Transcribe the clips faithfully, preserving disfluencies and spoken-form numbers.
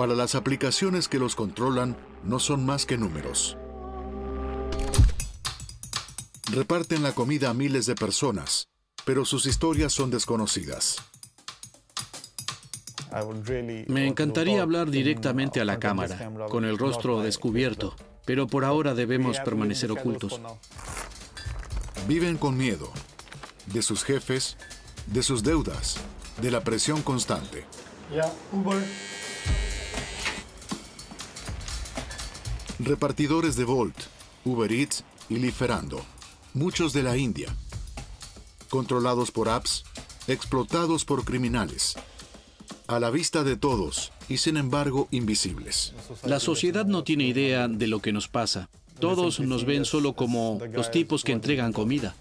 Para las aplicaciones que los controlan, no son más que números. Reparten la comida a miles de personas, pero sus historias son desconocidas. Me encantaría hablar directamente a la cámara, con el rostro descubierto, pero por ahora debemos permanecer ocultos. Viven con miedo, de sus jefes, de sus deudas, de la presión constante. Repartidores de Bolt, Uber Eats y Liferando, muchos de la India, controlados por apps, explotados por criminales, a la vista de todos y sin embargo invisibles. La sociedad no tiene idea de lo que nos pasa. Todos nos ven solo como los tipos que entregan comida.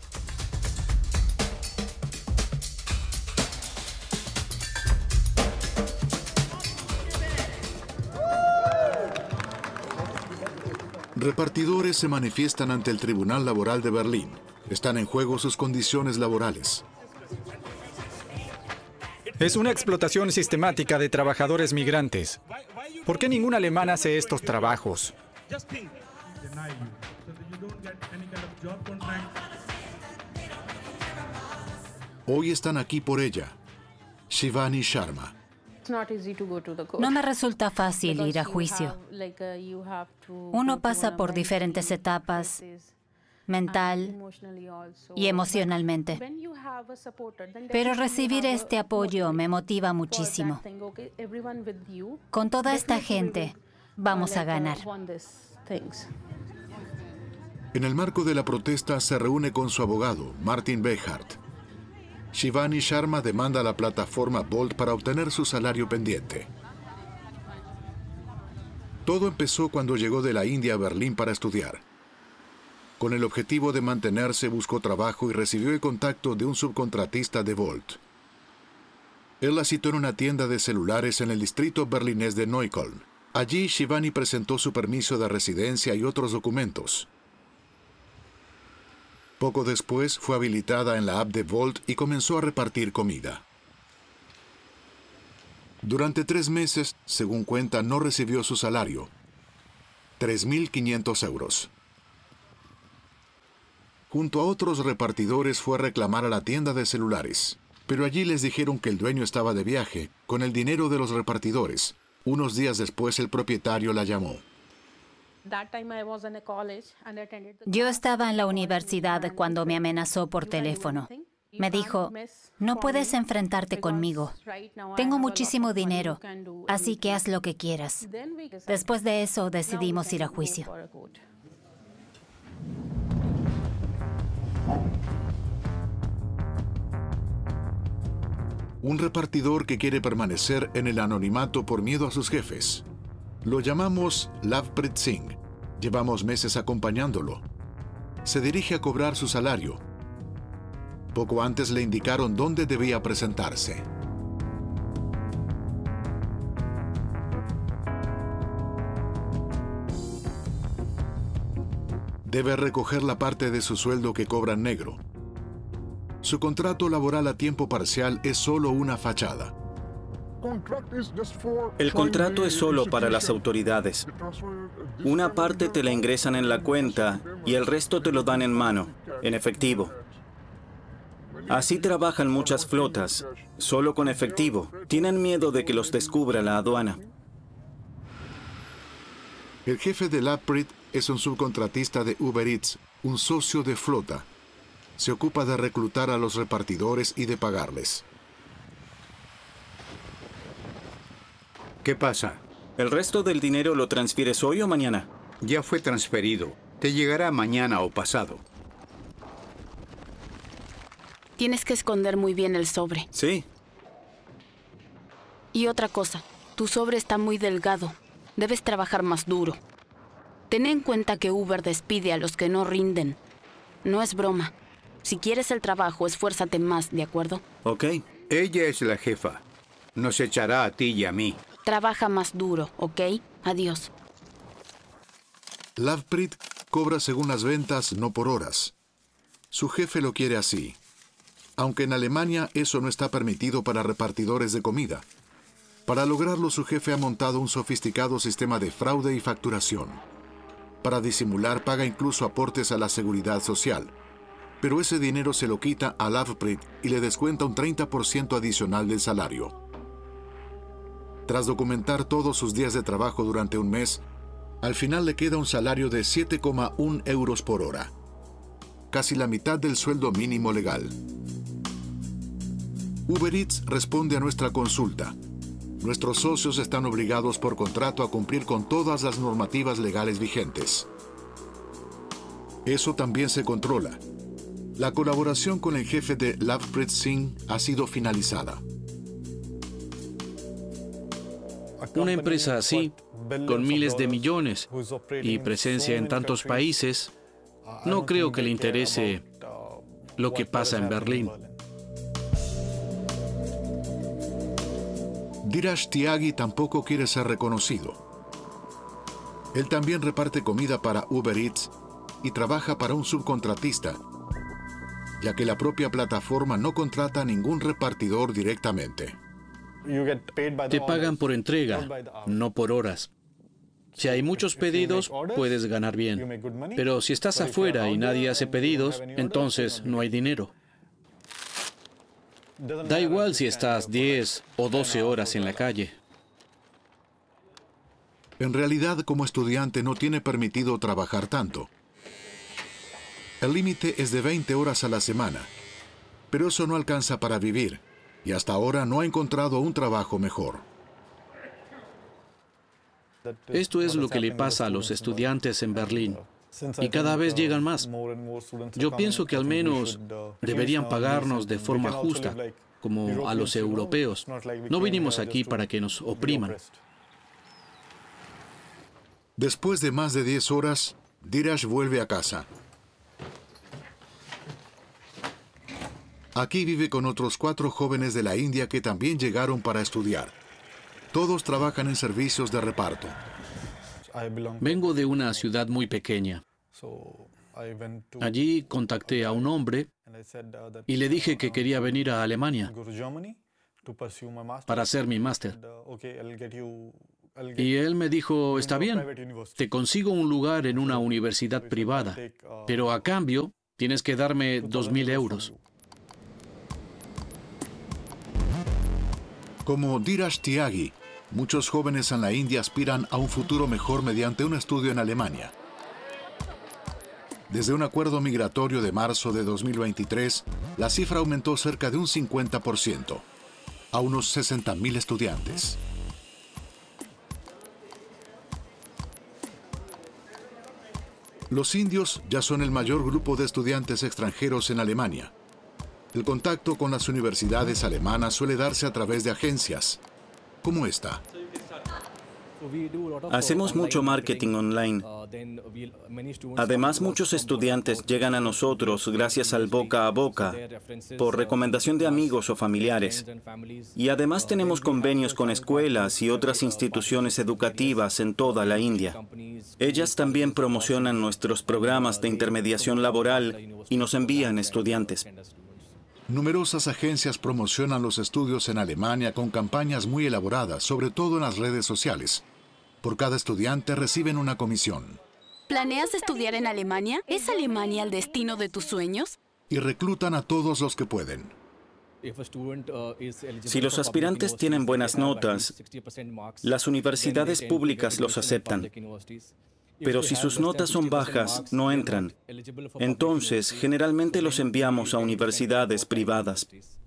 Repartidores se manifiestan ante el Tribunal Laboral de Berlín. Están en juego sus condiciones laborales. Es una explotación sistemática de trabajadores migrantes. ¿Por qué ningún alemán hace estos trabajos? Hoy están aquí por ella, Shivani Sharma. No me resulta fácil ir a juicio. Uno pasa por diferentes etapas, mental y emocionalmente. Pero recibir este apoyo me motiva muchísimo. Con toda esta gente, vamos a ganar. En el marco de la protesta se reúne con su abogado, Martin Beckhardt. Shivani Sharma demanda a la plataforma Bolt para obtener su salario pendiente. Todo empezó cuando llegó de la India a Berlín para estudiar. Con el objetivo de mantenerse, buscó trabajo y recibió el contacto de un subcontratista de Bolt. Él la citó en una tienda de celulares en el distrito berlinés de Neukölln. Allí, Shivani presentó su permiso de residencia y otros documentos. Poco después, fue habilitada en la app de Bolt y comenzó a repartir comida. Durante tres meses, según cuenta, no recibió su salario, tres mil quinientos euros. Junto a otros repartidores fue a reclamar a la tienda de celulares, pero allí les dijeron que el dueño estaba de viaje con el dinero de los repartidores. Unos días después, el propietario la llamó. Yo estaba en la universidad cuando me amenazó por teléfono. Me dijo, no puedes enfrentarte conmigo. Tengo muchísimo dinero, así que haz lo que quieras. Después de eso decidimos ir a juicio. Un repartidor que quiere permanecer en el anonimato por miedo a sus jefes. Lo llamamos Lavpreet Singh. Llevamos meses acompañándolo. Se dirige a cobrar su salario. Poco antes le indicaron dónde debía presentarse. Debe recoger la parte de su sueldo que cobra en negro. Su contrato laboral a tiempo parcial es solo una fachada. El contrato es solo para las autoridades. Una parte te la ingresan en la cuenta y el resto te lo dan en mano, en efectivo. Así trabajan muchas flotas, solo con efectivo. Tienen miedo de que los descubra la aduana. El jefe de Lavpreet es un subcontratista de Uber Eats, un socio de flota. Se ocupa de reclutar a los repartidores y de pagarles. ¿Qué pasa? ¿El resto del dinero lo transfieres hoy o mañana? Ya fue transferido. Te llegará mañana o pasado. Tienes que esconder muy bien el sobre. Sí. Y otra cosa, tu sobre está muy delgado. Debes trabajar más duro. Ten en cuenta que Uber despide a los que no rinden. No es broma. Si quieres el trabajo, esfuérzate más, ¿de acuerdo? Ok. Ella es la jefa. Nos echará a ti y a mí. Trabaja más duro, ¿ok? Adiós. Lavpreet cobra según las ventas, no por horas. Su jefe lo quiere así. Aunque en Alemania eso no está permitido para repartidores de comida. Para lograrlo, su jefe ha montado un sofisticado sistema de fraude y facturación. Para disimular, paga incluso aportes a la seguridad social. Pero ese dinero se lo quita a Lovepreet y le descuenta un treinta por ciento adicional del salario. Tras documentar todos sus días de trabajo durante un mes, al final le queda un salario de siete coma uno euros por hora, casi la mitad del sueldo mínimo legal. Uber Eats responde a nuestra consulta. Nuestros socios están obligados por contrato a cumplir con todas las normativas legales vigentes. Eso también se controla. La colaboración con el jefe de Lovepreet Singh ha sido finalizada. Una empresa así, con miles de millones y presencia en tantos países, no creo que le interese lo que pasa en Berlín. Dheeraj Tyagi tampoco quiere ser reconocido. Él también reparte comida para Uber Eats y trabaja para un subcontratista, ya que la propia plataforma no contrata a ningún repartidor directamente. Te pagan por entrega, no por horas. Si hay muchos pedidos, puedes ganar bien. Pero si estás afuera y nadie hace pedidos, entonces no hay dinero. Da igual si estás diez o doce horas en la calle. En realidad, como estudiante no tiene permitido trabajar tanto. El límite es de veinte horas a la semana, pero eso no alcanza para vivir, y hasta ahora no ha encontrado un trabajo mejor. Esto es lo que le pasa a los estudiantes en Berlín, y cada vez llegan más. Yo pienso que al menos deberían pagarnos de forma justa, como a los europeos. No vinimos aquí para que nos opriman. Después de más de diez horas, Dheeraj vuelve a casa. Aquí vive con otros cuatro jóvenes de la India que también llegaron para estudiar. Todos trabajan en servicios de reparto. Vengo de una ciudad muy pequeña. Allí contacté a un hombre y le dije que quería venir a Alemania para hacer mi máster. Y él me dijo, está bien, te consigo un lugar en una universidad privada, pero a cambio tienes que darme dos mil euros. Como Dheeraj Tyagi, muchos jóvenes en la India aspiran a un futuro mejor mediante un estudio en Alemania. Desde un acuerdo migratorio de marzo de dos mil veintitrés, la cifra aumentó cerca de un cincuenta por ciento, a unos sesenta mil estudiantes. Los indios ya son el mayor grupo de estudiantes extranjeros en Alemania. El contacto con las universidades alemanas suele darse a través de agencias, como esta. Hacemos mucho marketing online. Además, muchos estudiantes llegan a nosotros gracias al boca a boca, por recomendación de amigos o familiares. Y además tenemos convenios con escuelas y otras instituciones educativas en toda la India. Ellas también promocionan nuestros programas de intermediación laboral y nos envían estudiantes. Numerosas agencias promocionan los estudios en Alemania con campañas muy elaboradas, sobre todo en las redes sociales. Por cada estudiante reciben una comisión. ¿Planeas estudiar en Alemania? ¿Es Alemania el destino de tus sueños? Y reclutan a todos los que pueden. Si los aspirantes tienen buenas notas, las universidades públicas los aceptan. Pero si sus notas son bajas, no entran. Entonces, generalmente los enviamos a universidades privadas.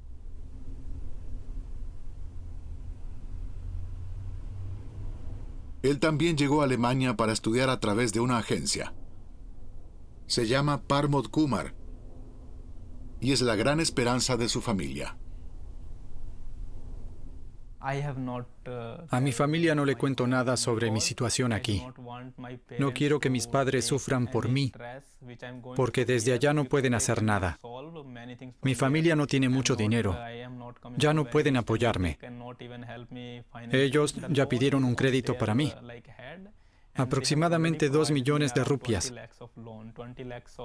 Él también llegó a Alemania para estudiar a través de una agencia. Se llama Parmod Kumar y es la gran esperanza de su familia. A mi familia no le cuento nada sobre mi situación aquí. No quiero que mis padres sufran por mí, porque desde allá no pueden hacer nada. Mi familia no tiene mucho dinero. Ya no pueden apoyarme. Ellos ya pidieron un crédito para mí. Aproximadamente dos millones de rupias.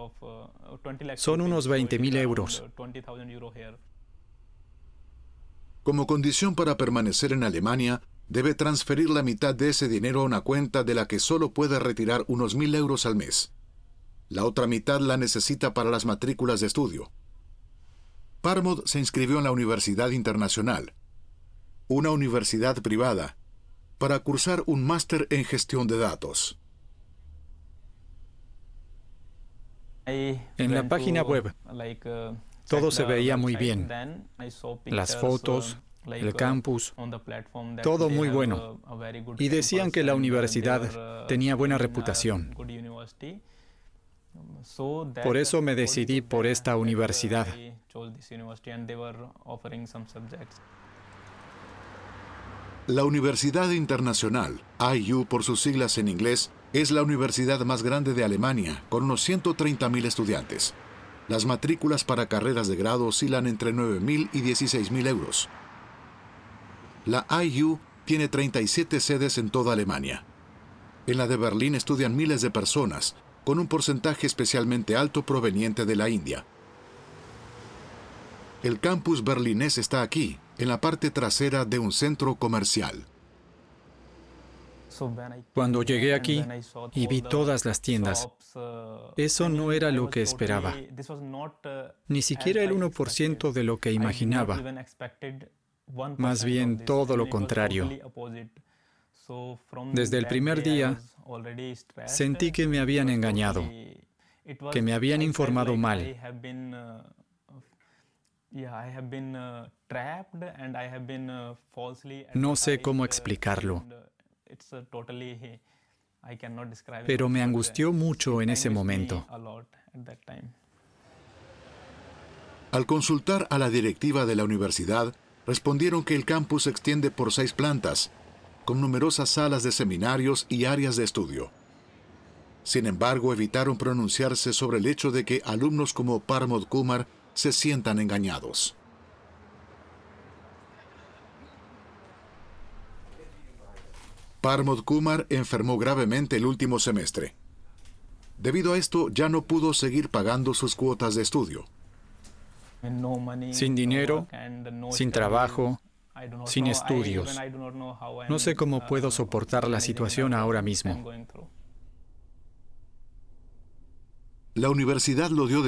Son unos veinte mil euros. Como condición para permanecer en Alemania, debe transferir la mitad de ese dinero a una cuenta de la que solo puede retirar unos mil euros al mes. La otra mitad la necesita para las matrículas de estudio. Parmod se inscribió en la Universidad Internacional, una universidad privada, para cursar un máster en gestión de datos. En la página web, todo se veía muy bien. Las fotos, el campus, todo muy bueno. Y decían que la universidad tenía buena reputación. Por eso me decidí por esta universidad. La Universidad Internacional, I U por sus siglas en inglés, es la universidad más grande de Alemania, con unos ciento treinta mil estudiantes. Las matrículas para carreras de grado oscilan entre nueve mil y dieciséis mil euros. La I U tiene treinta y siete sedes en toda Alemania. En la de Berlín estudian miles de personas, con un porcentaje especialmente alto proveniente de la India. El campus berlinés está aquí, en la parte trasera de un centro comercial. Cuando llegué aquí y vi todas las tiendas, eso no era lo que esperaba. Ni siquiera el uno por ciento de lo que imaginaba. Más bien todo lo contrario. Desde el primer día, sentí que me habían engañado, que me habían informado mal. No sé cómo explicarlo, pero me angustió mucho en ese momento. Al consultar a la directiva de la universidad, respondieron que el campus se extiende por seis plantas, con numerosas salas de seminarios y áreas de estudio. Sin embargo, evitaron pronunciarse sobre el hecho de que alumnos como Parmod Kumar se sientan engañados. Parmod Kumar enfermó gravemente el último semestre. Debido a esto, ya no pudo seguir pagando sus cuotas de estudio. Sin dinero, sin trabajo, sin estudios. No sé cómo puedo soportar la situación ahora mismo. La universidad lo dio de